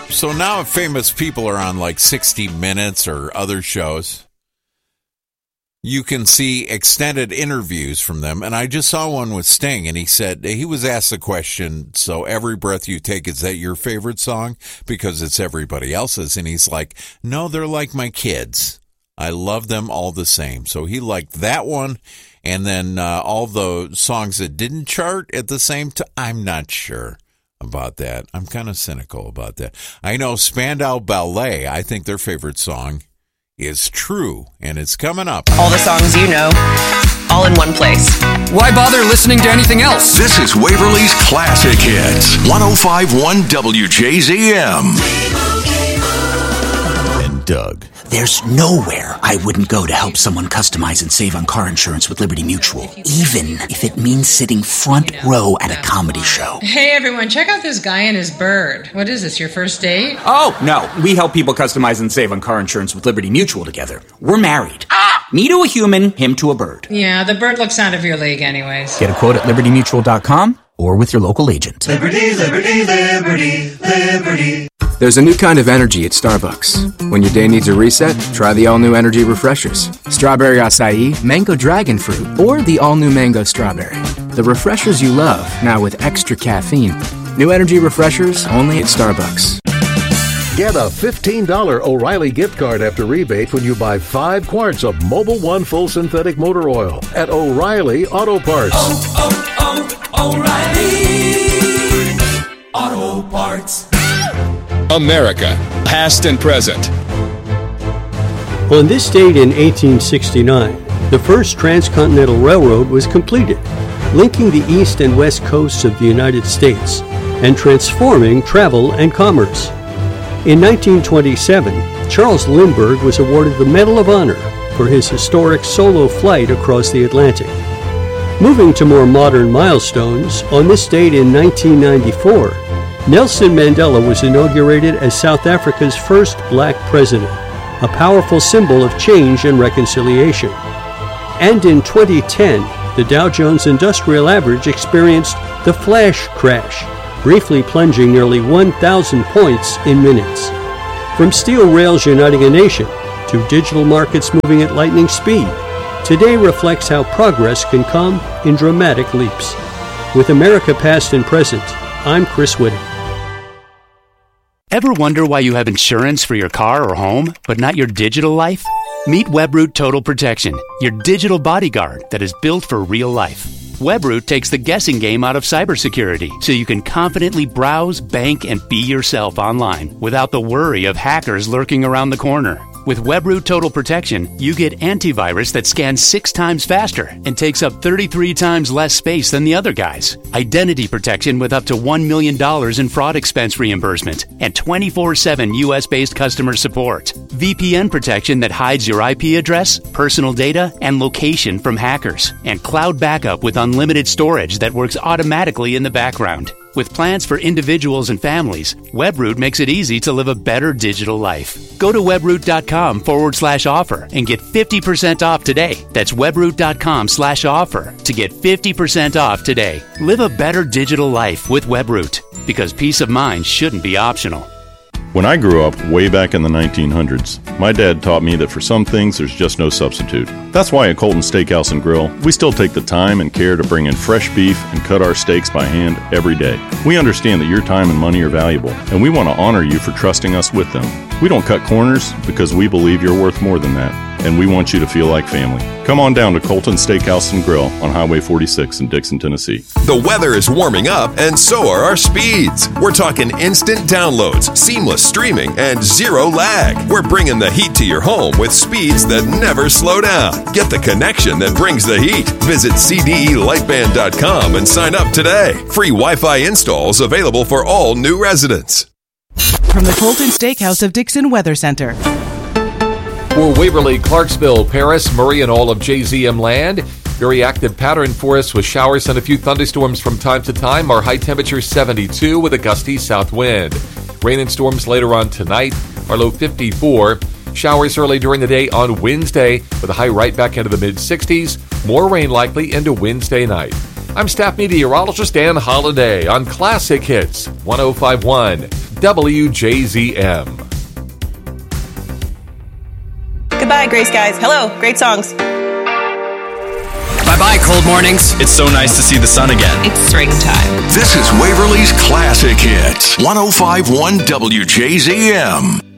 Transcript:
So now famous people are on like 60 Minutes or other shows. You can see extended interviews from them. And I just saw one with Sting, and he said, he was asked the question, so Every Breath You Take, is that your favorite song? Because it's everybody else's. And he's like, no, they're like my kids. I love them all the same. So he liked that one. And then all the songs that didn't chart at the same time, I'm not sure about that. I'm kind of cynical about that. I know Spandau Ballet, I think their favorite song is True, and it's coming up. All the songs you know, all in one place. Why bother listening to anything else? This is Waverly's Classic Hits, 105.1 WJZM. And Doug. There's nowhere I wouldn't go to help someone customize and save on car insurance with Liberty Mutual, even if it means sitting front row at a comedy show. Hey everyone, check out this guy and his bird. What is this, your first date? Oh, no. We help people customize and save on car insurance with Liberty Mutual together. We're married. Me to a human, him to a bird. Yeah, the bird looks out of your league anyways. Get a quote at libertymutual.com or with your local agent. Liberty, liberty, liberty, liberty. There's a new kind of energy at Starbucks. When your day needs a reset, try the all-new energy refreshers. Strawberry acai, mango dragon fruit, or the all-new mango strawberry. The refreshers you love, now with extra caffeine. New energy refreshers only at Starbucks. Get a $15 O'Reilly gift card after rebate when you buy 5 quarts of Mobil 1 full synthetic motor oil at O'Reilly Auto Parts. O'Reilly Auto Parts. America, past and present. On this date in 1869, the first transcontinental railroad was completed, linking the east and west coasts of the United States and transforming travel and commerce. In 1927, Charles Lindbergh was awarded the Medal of Honor for his historic solo flight across the Atlantic. Moving to more modern milestones, on this date in 1994, Nelson Mandela was inaugurated as South Africa's first black president, a powerful symbol of change and reconciliation. And in 2010, the Dow Jones Industrial Average experienced the flash crash, briefly plunging nearly 1,000 points in minutes. From steel rails uniting a nation to digital markets moving at lightning speed, today reflects how progress can come in dramatic leaps. With America Past and Present, I'm Chris Whitting. Ever wonder why you have insurance for your car or home, but not your digital life? Meet Webroot Total Protection, your digital bodyguard that is built for real life. Webroot takes the guessing game out of cybersecurity, so you can confidently browse, bank, and be yourself online without the worry of hackers lurking around the corner. With Webroot Total Protection, you get antivirus that scans 6 times faster and takes up 33 times less space than the other guys. Identity protection with up to $1 million in fraud expense reimbursement and 24/7 U.S.-based customer support. VPN protection that hides your IP address, personal data, and location from hackers. And cloud backup with unlimited storage that works automatically in the background. With plans for individuals and families, Webroot makes it easy to live a better digital life. Go to webroot.com/offer and get 50% off today. That's webroot.com/offer to get 50% off today. Live a better digital life with Webroot, because peace of mind shouldn't be optional. When I grew up, way back in the 1900s, my dad taught me that for some things there's just no substitute. That's why at Colton Steakhouse and Grill, we still take the time and care to bring in fresh beef and cut our steaks by hand every day. We understand that your time and money are valuable, and we want to honor you for trusting us with them. We don't cut corners because we believe you're worth more than that, and we want you to feel like family. Come on down to Colton Steakhouse and Grill on Highway 46 in Dixon, Tennessee. The weather is warming up, and so are our speeds. We're talking instant downloads, seamless streaming, and zero lag. We're bringing the heat to your home with speeds that never slow down. Get the connection that brings the heat. Visit CDElightband.com and sign up today. Free Wi-Fi installs available for all new residents. From the Colton Steakhouse of Dixon Weather Center. For Waverly, Clarksville, Paris, Murray, and all of JZM land, very active pattern for us with showers and a few thunderstorms from time to time. Our high temperature 72 with a gusty south wind. Rain and storms later on tonight. Our low 54. Showers early during the day on Wednesday with a high right back into the mid-60s. More rain likely into Wednesday night. I'm staff meteorologist Dan Holliday on Classic Hits 105.1 WJZM. Goodbye, gray skies. Hello, great songs. Bye-bye, cold mornings. It's so nice to see the sun again. It's springtime. This is Waverly's Classic Hits 105.1 WJZM.